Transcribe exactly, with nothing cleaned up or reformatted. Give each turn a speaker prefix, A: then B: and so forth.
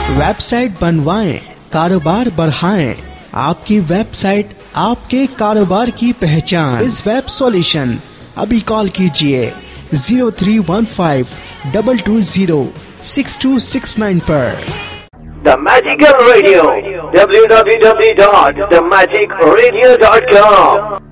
A: Website बनवाएं, कारोबार बढ़ाएं। आपकी वेबसाइट आपके कारोबार की पहचान। इस वेब सॉल्यूशन अभी कॉल कीजिए zero three one five double two zero six to six nine पर।
B: The Magical Radio, w w w dot the magic radio dot com।